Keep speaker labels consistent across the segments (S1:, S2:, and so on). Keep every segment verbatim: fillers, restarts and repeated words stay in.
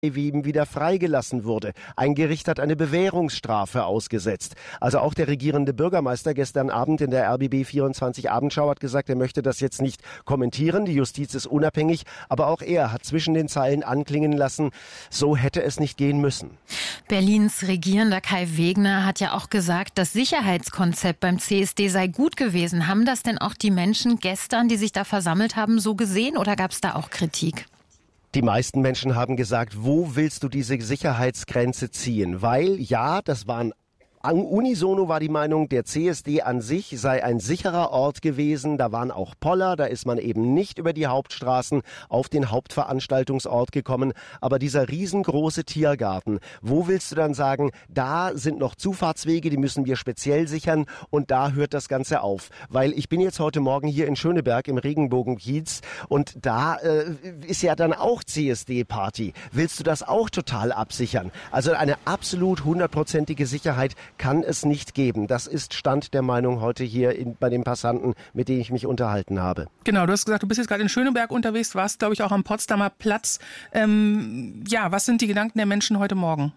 S1: wie ihm wieder freigelassen wurde. Ein Gericht hat eine Bewährungsstrafe ausgesetzt. Also auch der regierende Bürgermeister gestern Abend in der R B B vierundzwanzig Abendschau hat gesagt, er möchte das jetzt nicht kommentieren. Die Justiz ist unabhängig, aber auch er hat zwischen den Zeilen anklingen lassen, so hätte es nicht gehen müssen.
S2: Berlins Regierender Kai Wegner hat ja auch gesagt, das Sicherheitskonzept beim C S D sei gut gewesen. Haben das denn auch die Menschen gestern, die sich da versammelt haben, so gesehen oder gab es da auch Kritik?
S1: Die meisten Menschen haben gesagt, wo willst du diese Sicherheitsgrenze ziehen? Weil, ja, das waren unisono war die Meinung, der C S D an sich sei ein sicherer Ort gewesen. Da waren auch Poller, da ist man eben nicht über die Hauptstraßen auf den Hauptveranstaltungsort gekommen. Aber dieser riesengroße Tiergarten, wo willst du dann sagen, da sind noch Zufahrtswege, die müssen wir speziell sichern und da hört das Ganze auf. Weil ich bin jetzt heute Morgen hier in Schöneberg im Regenbogenkiez und da äh, ist ja dann auch C S D-Party. Willst du das auch total absichern? Also eine absolut hundertprozentige Sicherheit kann es nicht geben. Das ist Stand der Meinung heute hier in, bei den Passanten, mit denen ich mich unterhalten habe.
S3: Genau, du hast gesagt, du bist jetzt gerade in Schöneberg unterwegs, warst, glaube ich, auch am Potsdamer Platz. Ähm, ja, was sind die Gedanken der Menschen heute Morgen?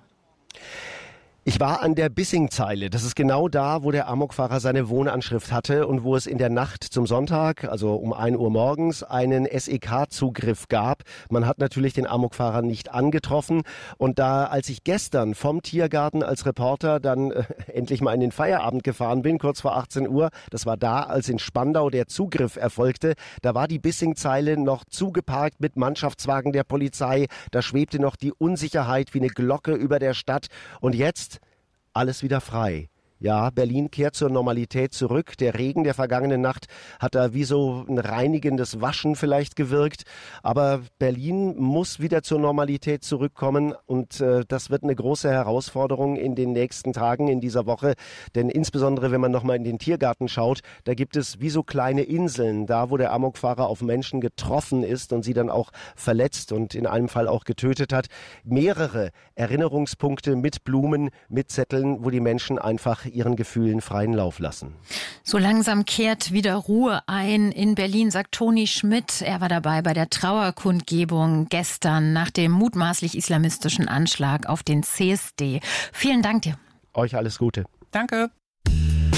S1: Ich war an der Bissingzeile. Das ist genau da, wo der Amokfahrer seine Wohnanschrift hatte und wo es in der Nacht zum Sonntag, also um ein Uhr morgens, einen S E K-Zugriff gab. Man hat natürlich den Amokfahrer nicht angetroffen. Und da, als ich gestern vom Tiergarten als Reporter dann äh, endlich mal in den Feierabend gefahren bin, kurz vor achtzehn Uhr, das war da, als in Spandau der Zugriff erfolgte, da war die Bissingzeile noch zugeparkt mit Mannschaftswagen der Polizei. Da schwebte noch die Unsicherheit wie eine Glocke über der Stadt. Und jetzt alles wieder frei. Ja, Berlin kehrt zur Normalität zurück. Der Regen der vergangenen Nacht hat da wie so ein reinigendes Waschen vielleicht gewirkt. Aber Berlin muss wieder zur Normalität zurückkommen. Und äh, das wird eine große Herausforderung in den nächsten Tagen, in dieser Woche. Denn insbesondere, wenn man nochmal in den Tiergarten schaut, da gibt es wie so kleine Inseln, da wo der Amokfahrer auf Menschen getroffen ist und sie dann auch verletzt und in einem Fall auch getötet hat. Mehrere Erinnerungspunkte mit Blumen, mit Zetteln, wo die Menschen einfach ihren Gefühlen freien Lauf lassen.
S2: So langsam kehrt wieder Ruhe ein in Berlin, sagt Toni Schmidt. Er war dabei bei der Trauerkundgebung gestern nach dem mutmaßlich islamistischen Anschlag auf den C S D. Vielen Dank dir.
S1: Euch alles Gute.
S3: Danke.